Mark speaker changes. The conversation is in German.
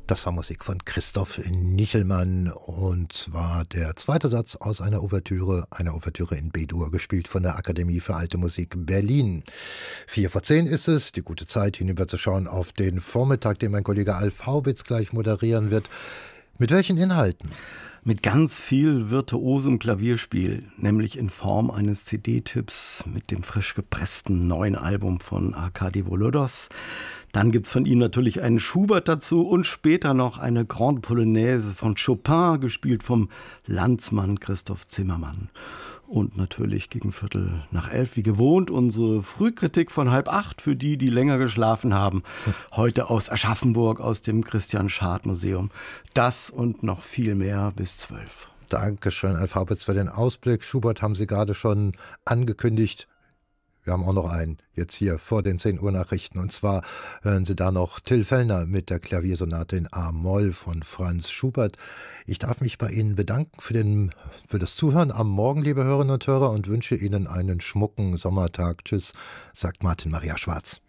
Speaker 1: Das war Musik von Christoph Nichelmann und zwar der zweite Satz aus einer Ouvertüre in B-Dur, gespielt von der Akademie für Alte Musik Berlin. 9:45 ist es, die gute Zeit hinüberzuschauen auf den Vormittag, den mein Kollege Alf Haubitz gleich moderieren wird. Mit welchen Inhalten?
Speaker 2: Mit ganz viel virtuosem Klavierspiel, nämlich in Form eines CD-Tipps mit dem frisch gepressten neuen Album von Arkadi Volodos. Dann gibt's von ihm natürlich einen Schubert dazu und später noch eine Grande Polonaise von Chopin, gespielt vom Landsmann Christoph Zimmermann. Und natürlich gegen 11:15, wie gewohnt, unsere Frühkritik von 7:30 für die, die länger geschlafen haben. Heute aus Aschaffenburg, aus dem Christian-Schad-Museum. Das und noch viel mehr bis 12.
Speaker 1: Dankeschön, Alf Haubitz, für den Ausblick. Schubert haben Sie gerade schon angekündigt. Wir haben auch noch einen, jetzt hier vor den 10 Uhr Nachrichten. Und zwar hören Sie da noch Till Fellner mit der Klaviersonate in A-Moll von Franz Schubert. Ich darf mich bei Ihnen bedanken für das Zuhören am Morgen, liebe Hörerinnen und Hörer, und wünsche Ihnen einen schmucken Sommertag. Tschüss, sagt Martin Maria Schwarz.